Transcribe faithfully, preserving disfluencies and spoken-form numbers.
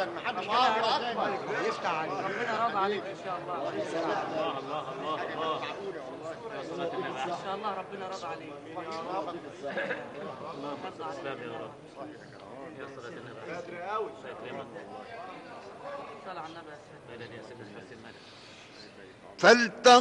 ابدا، ما حدش قادر اكبر. يفتح عليك. ربنا راضي عليك ان شاء الله. الله الله الله الله. يا صلاة النبي. ان شاء الله ربنا راضي عليك. اللهم تسلم يا رب. يا صلاة النبي. بدري قوي. يكرمك. صل على النبي يا سيدي. مدد يا سيدي الحسين مدد. فالتقى